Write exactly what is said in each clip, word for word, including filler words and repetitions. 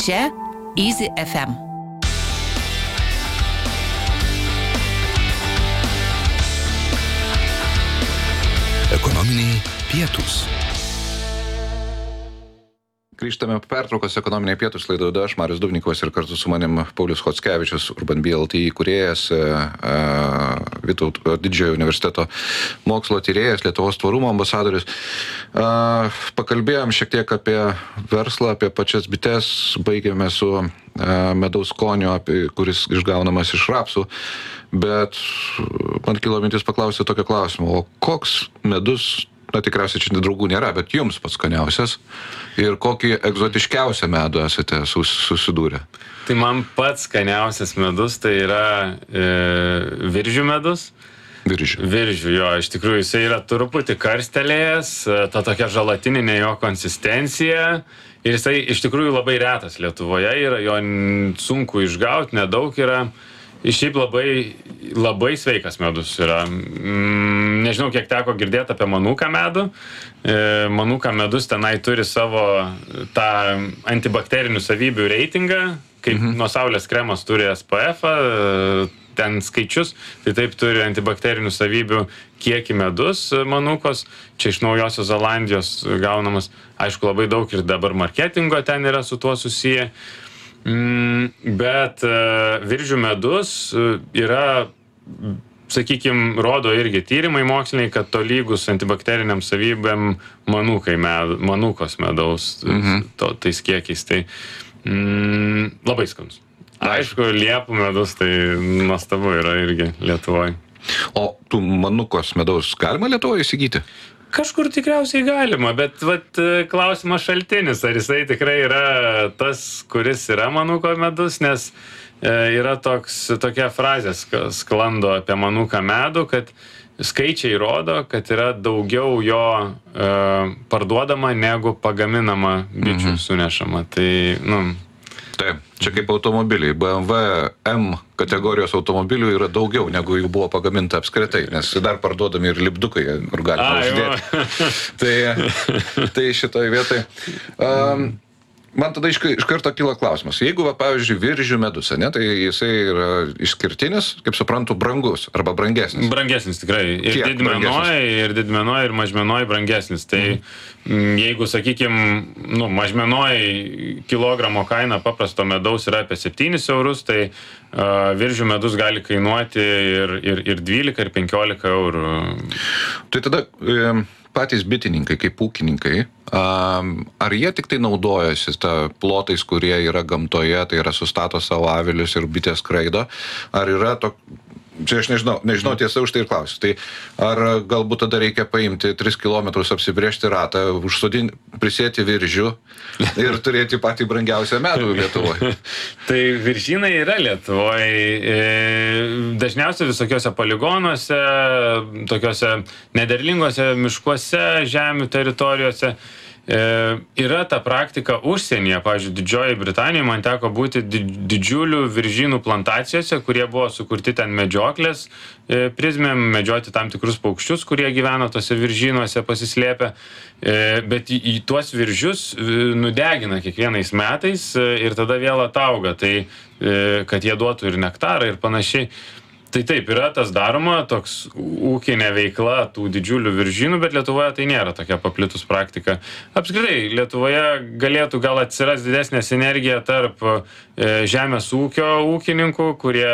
Čia Easy F M. Ekonominiai pietūs. Grįžtame po pertraukos ekonominiai pietūs laidoje. Aš Marius Dubnikovas ir kartu su manim Paulius Chockevičius, Urban B L T įkūrėjas, Vytauto Didžiojo universiteto mokslo tyrėjas, Lietuvos tvarumo ambasadorius. Pakalbėjom šiek tiek apie verslą, apie pačias bites, baigėme su medaus skonio, kuris išgaunamas iš rapsų, bet man kilo mintis paklausyti tokio klausimo, o koks medus, na tikriausiai čia draugų nėra, bet jums pats skaniausias ir kokį egzotiškiausią medų esate sus, susidūrę? Tai man pats skaniausias medus tai yra e, viržių medus. Viržių. Viržių, jo, iš tikrųjų jisai yra truputį karstelėjęs, ta tokia žalatininė jo konsistencija ir jisai iš tikrųjų labai retas Lietuvoje yra, jo sunku išgauti, nedaug yra. Šiaip labai, labai sveikas medus yra. Nežinau, kiek teko girdėti apie manuką medų. Manuką medus tenai turi savo tą antibakterinių savybių reitingą, kaip mhm. nuo saulės kremas turi S P F, ten skaičius, tai taip turi antibakterinių savybių kiekį medus manukos. Čia iš Naujosios Zelandijos gaunamas, aišku, labai daug ir dabar marketingo ten yra su tuo susiję. Mm, bet uh, viržių medus uh, yra, sakykime, rodo irgi tyrimai moksliniai, kad tolygus antibakteriniam savybėm manukai med, manukos medaus mm-hmm. to, tais kiekiais. Tai mm, labai skanus. Aišku, liepų medus tai nuostabu yra irgi Lietuvoje. O tų manukos medaus galima Lietuvoje įsigyti? Kažkur tikriausiai galima, bet vat, klausimas šaltinis, ar jisai tikrai yra tas, kuris yra manuko medus, nes e, yra toks, tokia frazė sklando apie manuką medų, kad skaičiai rodo, kad yra daugiau jo e, parduodama negu pagaminama bičių mhm. sunešama. Tai, nu... Taip, čia kaip automobiliai. B M W M kategorijos automobilių yra daugiau, negu jų buvo pagaminta apskritai, nes dar parduodami ir lipdukai, kur galima uždėti. tai, tai šitoj vietoj. Um, man tada iš, iš karto kyla klausimas. Jeigu, va, pavyzdžiui, viržių medus, ne, tai jisai yra išskirtinis, kaip suprantu, brangus arba brangesnis. Brangesnis tikrai. Ir didmenoj, ir didmenoj, ir mažmenoj brangesnis. Tai mhm. jeigu, sakykime, nu, mažmenoj kilogramo kaina paprasto medaus yra apie septynis eurus, tai uh, viržių medus gali kainuoti ir, ir, ir dvylika, ir penkiolika eurų. Tai tada e, patys bitininkai, kaip ūkininkai, um, ar jie tik tai naudojasi ta plotais, kurie yra gamtoje, tai yra sustato savo avilius ir bitės skraido, ar yra to... Čia aš nežinau, nežinau tiesa už tai ir klausiu. Tai ar galbūt tada reikia paimti tris kilometrus, apsibrėžti ratą, užsodinti, prisėti viržių ir turėti patį brangiausią medų Lietuvoje? Tai viržynai yra Lietuvoje. Dažniausiai visokiuose poligonuose, tokiuose nederlingose miškuose, žemių teritorijose. E, yra ta praktika užsienyje, pavyzdžiui, Didžioji Britanija, man teko būti didžiulių viržynų plantacijose, kurie buvo sukurti ten medžioklės e, prizmėm, medžioti tam tikrus paukščius, kurie gyvena tose viržynuose pasislėpę, e, bet į, į tuos viržius nudegina kiekvienais metais e, ir tada vėl atauga, tai e, kad jie duotų ir nektarą ir panašiai. Tai taip, yra tas daroma, toks ūkinė veikla tų didžiulių viržynų, bet Lietuvoje tai nėra tokia paplitus praktika. Apskritai, Lietuvoje galėtų gal atsiras didesnė sinergija tarp e, žemės ūkio ūkininkų, kurie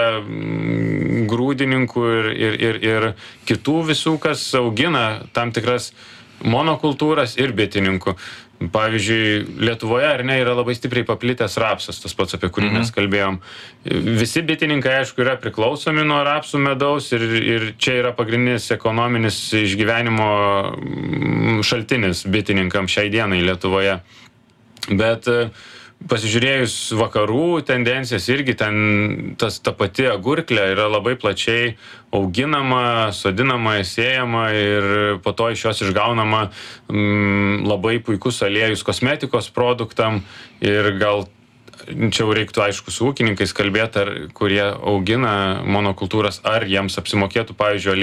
m, grūdininkų ir, ir, ir, ir kitų visų, kas augina tam tikras monokultūras ir bitininkų. Pavyzdžiui, Lietuvoje ar ne yra labai stipriai paplitęs rapsas, tas pats, apie kurį mes kalbėjom. Visi bitininkai, aišku, yra priklausomi nuo rapsų medaus ir, ir čia yra pagrindinis ekonominis išgyvenimo šaltinis bitininkams šiai dienai Lietuvoje. Bet pasižiūrėjus vakarų tendencijas, irgi ten tas, ta pati agurklė yra labai plačiai auginama, sodinama, sėjama ir po to iš jos išgaunama mm, labai puikus aliejus kosmetikos produktam ir gal čia reiktų, aišku, su ūkininkais kalbėti, ar kurie augina monokultūras, ar jiems apsimokėtų, pavyzdžiui,